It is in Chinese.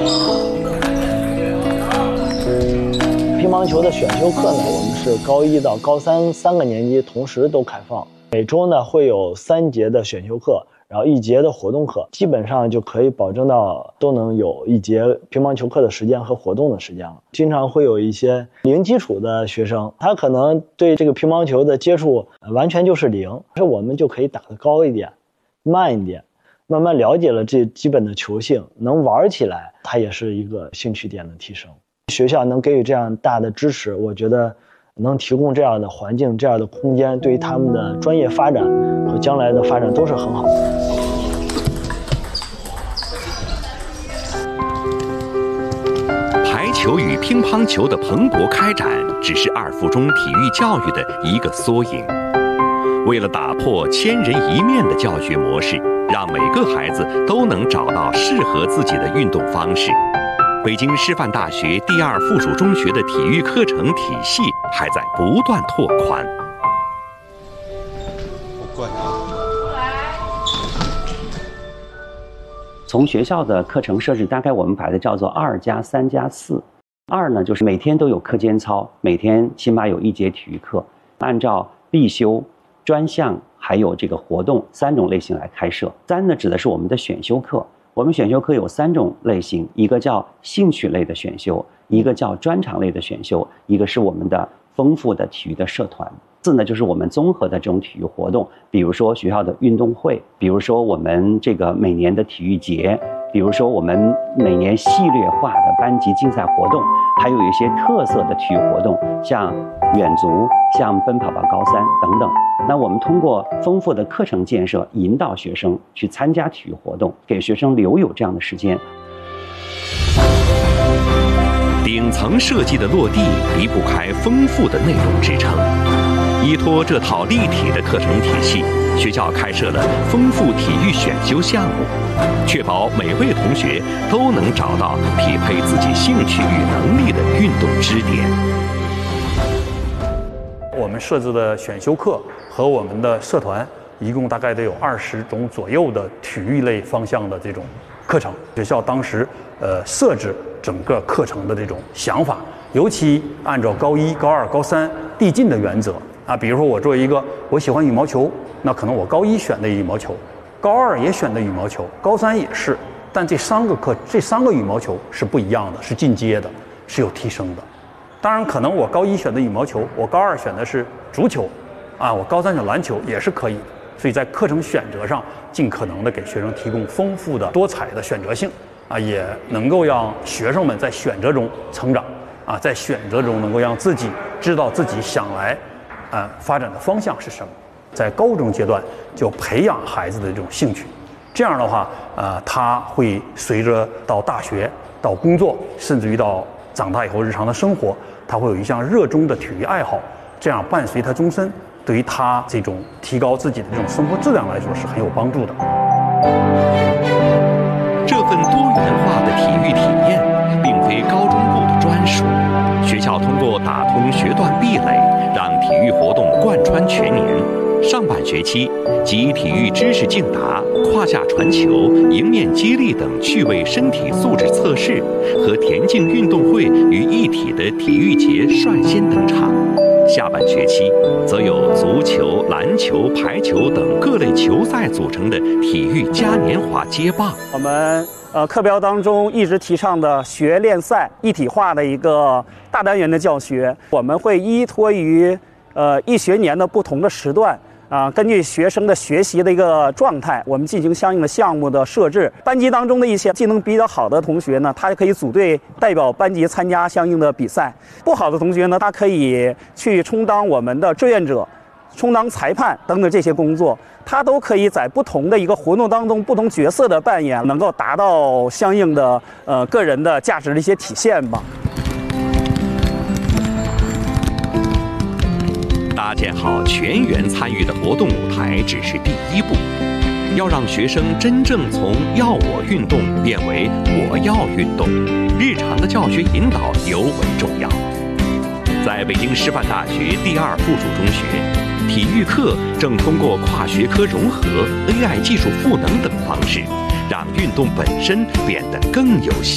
乒乓球的选修课呢，我们是高1到高3 3个年级同时都开放，每周呢会有3节的选修课，然后1节的活动课，基本上就可以保证到都能有1节乒乓球课的时间和活动的时间了。经常会有一些零基础的学生，他可能对这个乒乓球的接触完全就是0，这我们就可以打得高一点，慢一点，慢慢了解了这基本的球性，能玩起来，它也是一个兴趣点的提升。学校能给予这样大的支持，我觉得能提供这样的环境、这样的空间，对于他们的专业发展和将来的发展都是很好的。 排球与乒乓球的蓬勃开展，只是二附中体育教育的一个缩影。为了打破千人一面的教学模式，让每个孩子都能找到适合自己的运动方式，北京师范大学第2附属中学的体育课程体系还在不断拓宽。 从学校的课程设置，大概我们把它叫做2+3+4。2呢，就是每天都有课间操，每天起码有1节体育课，按照必修、专项还有这个活动3种类型来开设。3呢，指的是我们的选修课。我们选修课有3种类型，一个叫兴趣类的选修，一个叫专长类的选修，一个是我们的丰富的体育的社团。4呢，就是我们综合的这种体育活动，比如说学校的运动会，比如说我们这个每年的体育节，比如说我们每年系列化的班级竞赛活动，还有一些特色的体育活动，像远足、像奔跑吧高3等等。那我们通过丰富的课程建设，引导学生去参加体育活动，给学生留有这样的时间。 顶层设计的落地离不开丰富的内容支撑。依托这套立体的课程体系，学校开设了丰富体育选修项目，确保每位同学都能找到匹配自己兴趣与能力的运动支点。 我们设置的选修课和我们的社团，一共大概得有20种左右的体育类方向的这种课程。学校当时设置整个课程的这种想法，尤其按照高1、高2、高3递进的原则啊，比如说我作为一个我喜欢羽毛球，那可能我高1选的羽毛球，高2也选的羽毛球，高3也是，但这3个羽毛球是不一样的，是进阶的，是有提升的。当然，可能我高1选的羽毛球，我高2选的是足球，啊，我高3选篮球也是可以的。所以在课程选择上，尽可能的给学生提供丰富的、多彩的选择性，啊，也能够让学生们在选择中成长，啊，在选择中能够让自己知道自己想来，发展的方向是什么。在高中阶段就培养孩子的这种兴趣，这样的话，他会随着到大学、到工作，甚至于到长大以后日常的生活，他会有一项热衷的体育爱好，这样伴随他终身，对于他这种提高自己的这种生活质量来说是很有帮助的。 这份多元化的体育体验并非高中部的专属，学校通过打通学段壁垒，让体育活动贯穿全年。上半学期集体育知识竞答、胯下传球、迎面接力等趣味身体素质测试和田径运动会于一体的体育节率先登场。下半学期则有足球、篮球、排球等各类球赛组成的体育嘉年华接棒。 我们课标当中一直提倡的学练赛一体化的一个大单元的教学，我们会依托于一学年的不同的时段。根据学生的学习的一个状态，我们进行相应的项目的设置。班级当中的一些技能比较好的同学呢，他可以组队代表班级参加相应的比赛；不好的同学呢，他可以去充当我们的志愿者、充当裁判等等这些工作。他都可以在不同的一个活动当中，不同角色的扮演，能够达到相应的个人的价值的一些体现吧。 搭建好全员参与的活动舞台只是第一步，要让学生真正从要我运动变为我要运动，日常的教学引导尤为重要。在北京师范大学第2附属中学，体育课正通过跨学科融合、AI 技术赋能等方式，让运动本身变得更有